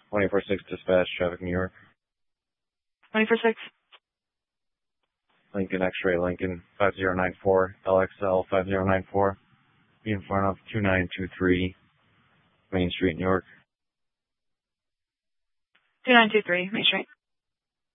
24/6 dispatch, traffic, New York. 24/6. Lincoln X-ray, Lincoln 5094, LXL 5094. Be in front of 2923 Main Street, New York. 2923 Main Street.